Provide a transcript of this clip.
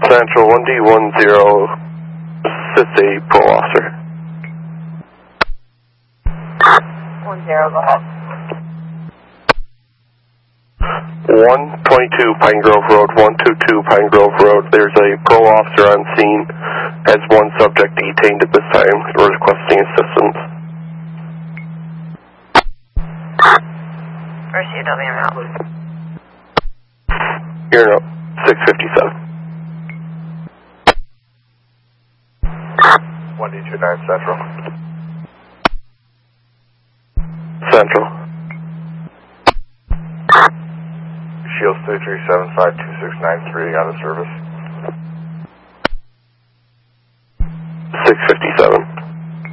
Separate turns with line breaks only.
Central 1D10, assist a parole officer.
10, go ahead.
122 Pine Grove Road, 122 Pine Grove Road. There's a parole officer on scene. Has one subject detained at this time. We're requesting assistance.
Where's UW route?
Here now, 657.
1D29 Central.
Central.
Shields 33752693 out of service.
657.